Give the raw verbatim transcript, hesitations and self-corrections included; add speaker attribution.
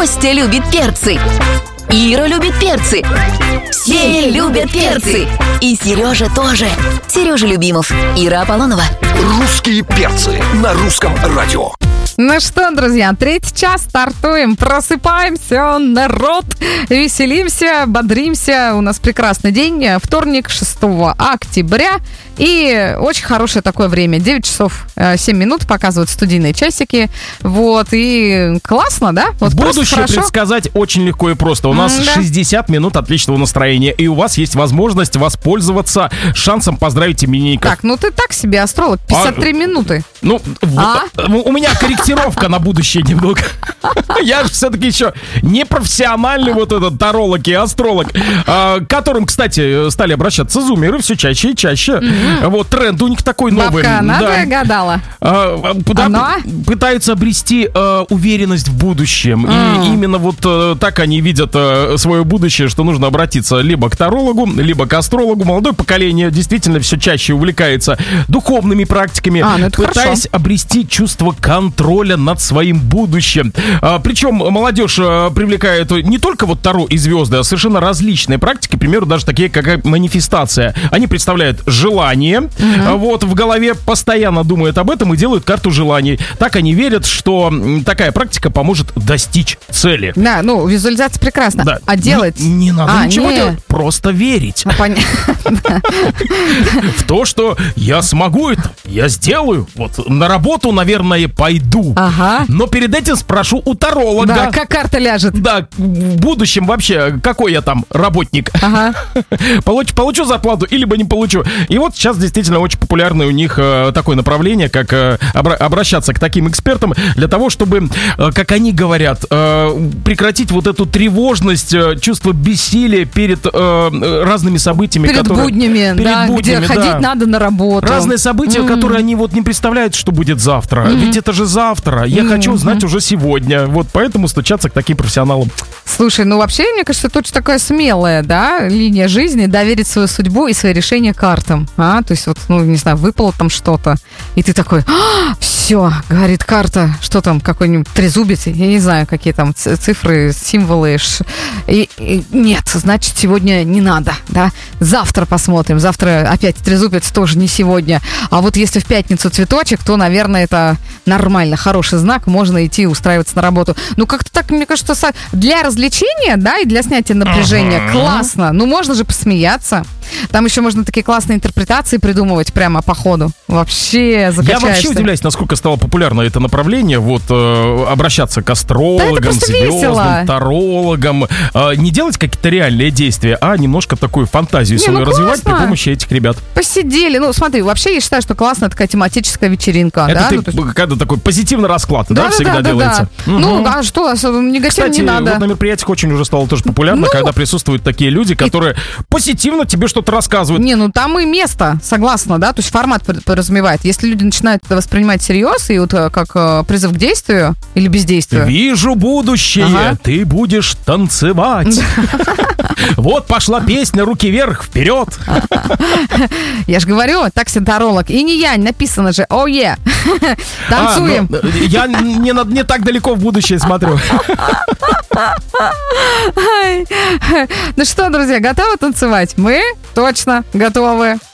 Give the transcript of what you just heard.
Speaker 1: Костя любит перцы. Ира любит перцы. Все любят перцы. И Сережа тоже. Сережа Любимов, Ира Аполлонова.
Speaker 2: Русские перцы на русском радио.
Speaker 3: Ну что, друзья, третий час, стартуем, просыпаемся, народ, веселимся, бодримся. У нас прекрасный день, вторник, шестого октября. И очень хорошее такое время. девять часов семь минут показывают студийные часики. Вот, и классно, да? Вот
Speaker 4: будущее предсказать очень легко и просто. У нас
Speaker 3: да.
Speaker 4: шестьдесят минут отличного настроения. И у вас есть возможность воспользоваться шансом поздравить именинников.
Speaker 3: Так, ну ты так себе, астролог, пятьдесят три а, минуты.
Speaker 4: Ну, а? вот, у меня корректировка на будущее немного. Я же все-таки еще не профессиональный вот этот таролог и астролог, к которым, кстати, стали обращаться зумеры все чаще и чаще. Вот тренд у них такой новый.
Speaker 3: Бабка, она да. гадала.
Speaker 4: А, да, она? Пытаются обрести а, уверенность в будущем. Mm. И именно вот а, так они видят а, свое будущее, что нужно обратиться либо к тарологу, либо к астрологу. Молодое поколение действительно все чаще увлекается духовными практиками,
Speaker 3: а, ну
Speaker 4: пытаясь
Speaker 3: хорошо.
Speaker 4: обрести чувство контроля над своим будущим. А, причем молодежь а, привлекает не только вот таро и звезды, а совершенно различные практики, к примеру, даже такие, как манифестация. Они представляют желание. Uh-huh. Вот в голове постоянно думают об этом и делают карту желаний. Так они верят, что такая практика поможет достичь цели.
Speaker 3: Да, ну, визуализация прекрасна. Да. А делать?
Speaker 4: Не, не надо а, ничего не... делать, просто верить.
Speaker 3: А, понятно.
Speaker 4: В то, что я смогу это, я сделаю. Вот на работу, наверное, пойду.
Speaker 3: Ага.
Speaker 4: Но перед этим спрошу у таролога.
Speaker 3: Да, как карта ляжет.
Speaker 4: Да, в будущем вообще, какой я там работник.
Speaker 3: Ага.
Speaker 4: Получу, получу зарплату, или бы не получу. И вот сейчас действительно очень популярное у них э, такое направление, как э, обра- обращаться к таким экспертам для того, чтобы, э, как они говорят, э, прекратить вот эту тревожность, э, чувство бессилия перед э, разными событиями.
Speaker 3: Перед
Speaker 4: которые,
Speaker 3: буднями,
Speaker 4: перед
Speaker 3: да,
Speaker 4: буднями,
Speaker 3: где
Speaker 4: да.
Speaker 3: ходить надо на работу.
Speaker 4: Разные события, mm-hmm. которые они вот не представляют, что будет завтра. Mm-hmm. Ведь это же завтра. Я mm-hmm. хочу знать уже сегодня. Вот поэтому стучаться к таким профессионалам.
Speaker 3: Слушай, ну вообще, мне кажется, это очень такая смелая, да, линия жизни, доверить свою судьбу и свои решения картам. А, то есть вот, ну, не знаю, выпало там что-то, и ты такой, а, все, говорит карта, что там, какой-нибудь трезубец, я не знаю, какие там цифры, символы, ш... и, и нет, значит, сегодня не надо, да, завтра посмотрим, завтра опять трезубец, тоже не сегодня, а вот если в пятницу цветочек, то, наверное, это нормально, хороший знак, можно идти устраиваться на работу. Ну, как-то так, мне кажется, для развлечения, да, и для снятия напряжения uh-huh. классно, ну, можно же посмеяться. Там еще можно такие классные интерпретации придумывать прямо по ходу. Вообще закачаешься.
Speaker 4: Я вообще удивляюсь, насколько стало популярно это направление. Вот э, обращаться к астрологам,
Speaker 3: да,
Speaker 4: звездам,
Speaker 3: весело.
Speaker 4: тарологам. Э, не делать какие-то реальные действия, а немножко такую фантазию не, свою ну, развивать при помощи этих ребят.
Speaker 3: Посидели. Ну, смотри, вообще я считаю, что классная такая тематическая вечеринка.
Speaker 4: Это
Speaker 3: да?
Speaker 4: ты,
Speaker 3: ну, есть...
Speaker 4: когда такой позитивный расклад, да,
Speaker 3: да
Speaker 4: всегда
Speaker 3: да,
Speaker 4: делается?
Speaker 3: Да, да. Угу. Ну, а что, негатив
Speaker 4: Кстати,
Speaker 3: не надо.
Speaker 4: Вот на мероприятиях очень уже стало тоже популярно, ну, когда присутствуют такие люди, которые и... позитивно тебе что-то рассказывают.
Speaker 3: Не, ну там и место, согласна, да, то есть формат подразумевает. Если люди начинают это воспринимать всерьез и вот как призыв к действию или бездействию.
Speaker 4: Вижу будущее, ага. ты будешь танцевать. Вот пошла песня «Руки вверх, вперед».
Speaker 3: Я же говорю, такси-таролог. И не я, написано же, о е. Танцуем.
Speaker 4: А, ну, я не, не так далеко в будущее смотрю.
Speaker 3: Ну что, друзья, готовы танцевать? Мы точно готовы.